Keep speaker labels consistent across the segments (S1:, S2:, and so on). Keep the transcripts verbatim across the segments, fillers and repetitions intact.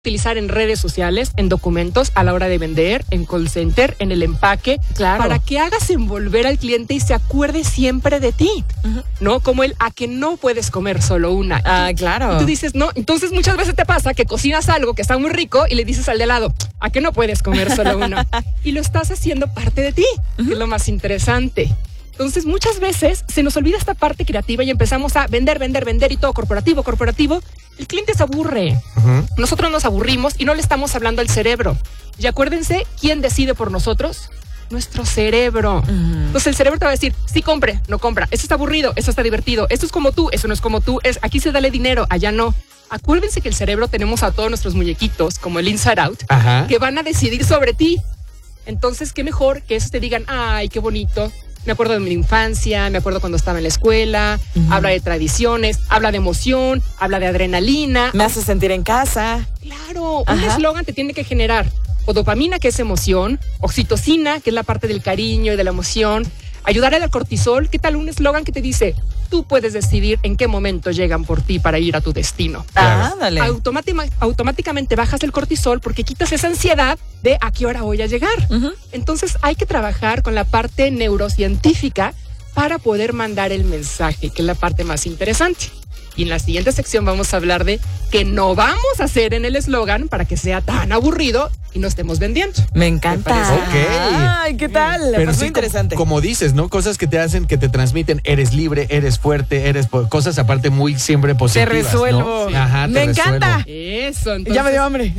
S1: utilizar en redes sociales, en documentos, a la hora de vender, en call center, en el empaque,
S2: claro,
S1: para que hagas envolver al cliente y se acuerde siempre de ti, uh-huh. ¿no? Como el a que no puedes comer solo una.
S2: Ah, claro.
S1: Y tú dices, no, entonces muchas veces te pasa que cocinas algo que está muy rico y le dices al de lado, a que no puedes comer solo una. Y lo estás haciendo parte de ti, uh-huh. que es lo más interesante. Entonces, muchas veces se nos olvida esta parte creativa y empezamos a vender, vender, vender y todo corporativo, corporativo. El cliente se aburre. Uh-huh. Nosotros nos aburrimos y no le estamos hablando al cerebro. Y acuérdense, ¿quién decide por nosotros? Nuestro cerebro. Uh-huh. Entonces, el cerebro te va a decir, sí, compre, no compra. Esto está aburrido, esto está divertido. Esto es como tú, eso no es como tú. Es, aquí se dale dinero, allá no. Acuérdense que el cerebro tenemos a todos nuestros muñequitos, como el Inside Out, uh-huh. que van a decidir sobre ti. Entonces, qué mejor que esos te digan, ay, qué bonito. Me acuerdo de mi infancia, me acuerdo cuando estaba en la escuela, uh-huh. habla de tradiciones, habla de emoción, habla de adrenalina.
S2: Me hace sentir en casa.
S1: Claro, Ajá. un eslogan te tiene que generar o dopamina, que es emoción, oxitocina, que es la parte del cariño y de la emoción, ayudar al cortisol. ¿Qué tal un eslogan que te dice, tú puedes decidir en qué momento llegan por ti para ir a tu destino?
S2: Ah, dale.
S1: Automátima, automáticamente bajas el cortisol porque quitas esa ansiedad de a qué hora voy a llegar. Uh-huh. Entonces hay que trabajar con la parte neurocientífica para poder mandar el mensaje, que es la parte más interesante. Y en la siguiente sección vamos a hablar de qué no vamos a hacer en el eslogan para que sea tan aburrido y no estemos vendiendo.
S2: Me encanta.
S3: Ok.
S2: Ay, ¿qué tal?
S3: Pero
S2: pues
S3: sí,
S2: muy interesante.
S3: Como, como dices, ¿no? Cosas que te hacen, que te transmiten, eres libre, eres fuerte, eres po- cosas aparte muy siempre positivas.
S2: Te resuelvo.
S3: ¿no? Ajá, te
S2: Me
S3: resuelvo.
S2: encanta.
S1: Eso, entonces.
S2: Ya me dio hambre.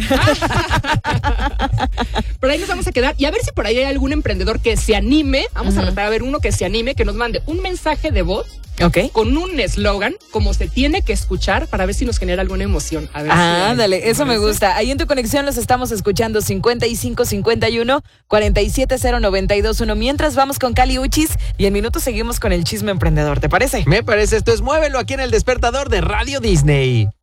S1: Por ahí nos vamos a quedar y a ver si por ahí hay algún emprendedor que se anime. Vamos uh-huh. a tratar a ver uno que se anime, que nos mande un mensaje de voz.
S2: Okay.
S1: Con un eslogan, como se tiene que escuchar, para ver si nos genera alguna emoción. A ver
S2: ah,
S1: si
S2: dale, eso me gusta. Ahí en tu conexión los estamos escuchando cincuenta y cinco cincuenta y uno cuarenta y siete cero noventa y dos uno. Mientras vamos con Cali Uchis y en minutos seguimos con el chisme emprendedor, ¿te parece?
S3: Me parece, esto es Muévelo aquí en El Despertador de Radio Disney.